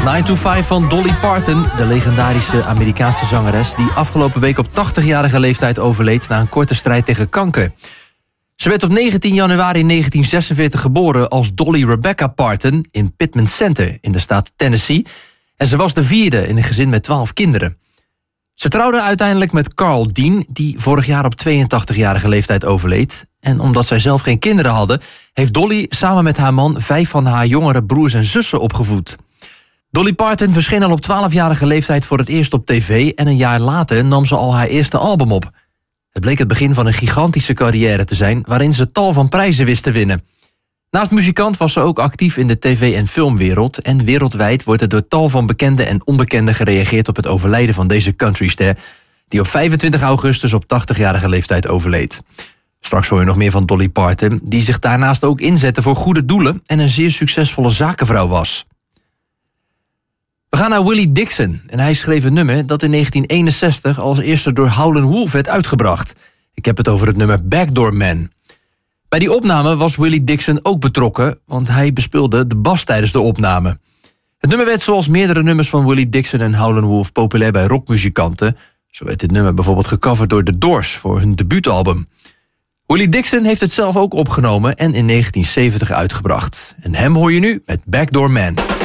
9 to 5 van Dolly Parton, de legendarische Amerikaanse zangeres die afgelopen week op 80-jarige leeftijd overleed na een korte strijd tegen kanker. Ze werd op 19 januari 1946 geboren als Dolly Rebecca Parton in Pittman Center in de staat Tennessee. En ze was de vierde in een gezin met 12 kinderen. Ze trouwde uiteindelijk met Carl Dean, die vorig jaar op 82-jarige leeftijd overleed. En omdat zij zelf geen kinderen hadden, heeft Dolly samen met haar man 5 van haar jongere broers en zussen opgevoed. Dolly Parton verscheen al op 12-jarige leeftijd voor het eerst op tv en een jaar later nam ze al haar eerste album op. Het bleek het begin van een gigantische carrière te zijn waarin ze tal van prijzen wist te winnen. Naast muzikant was ze ook actief in de tv- en filmwereld en wereldwijd wordt er door tal van bekenden en onbekenden gereageerd op het overlijden van deze countryster die op 25 augustus op 80-jarige leeftijd overleed. Straks hoor je nog meer van Dolly Parton, die zich daarnaast ook inzette voor goede doelen en een zeer succesvolle zakenvrouw was. We gaan naar Willie Dixon en hij schreef een nummer dat in 1961 als eerste door Howlin' Wolf werd uitgebracht. Ik heb het over het nummer Backdoor Man. Bij die opname was Willie Dixon ook betrokken, want hij bespeelde de bas tijdens de opname. Het nummer werd zoals meerdere nummers van Willie Dixon en Howlin' Wolf populair bij rockmuzikanten. Zo werd dit nummer bijvoorbeeld gecoverd door The Doors voor hun debuutalbum. Willie Dixon heeft het zelf ook opgenomen en in 1970 uitgebracht. En hem hoor je nu met Backdoor Man.